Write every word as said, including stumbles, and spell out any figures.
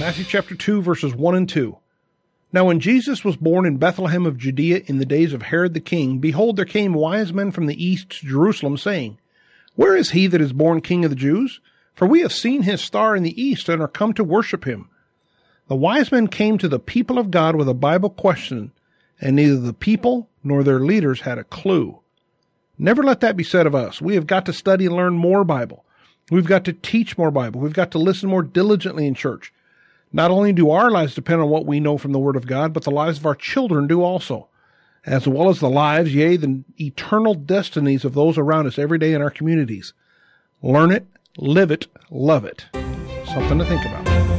Matthew chapter two, verses one and two. Now when Jesus was born in Bethlehem of Judea in the days of Herod the king, behold, there came wise men from the east to Jerusalem, saying, Where is he that is born King of the Jews? For we have seen his star in the east, and are come to worship him. The wise men came to the people of God with a Bible question, and neither the people nor their leaders had a clue. Never let that be said of us. We have got to study and learn more Bible. We've got to teach more Bible. We've got to listen more diligently in church. Not only do our lives depend on what we know from the Word of God, but the lives of our children do also, as well as the lives, yea, the eternal destinies of those around us every day in our communities. Learn it, live it, love it. Something to think about.